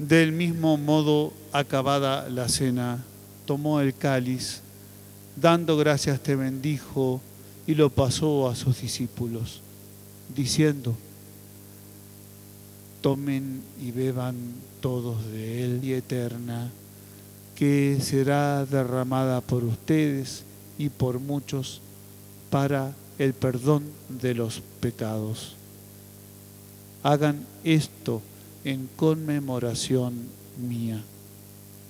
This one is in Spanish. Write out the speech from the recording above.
Del mismo modo, acabada la cena, tomó el cáliz, dando gracias te bendijo y lo pasó a sus discípulos, diciendo: tomen y beban todos de él, y eterna, que será derramada por ustedes y por muchos para el perdón de los pecados. Hagan esto en conmemoración mía.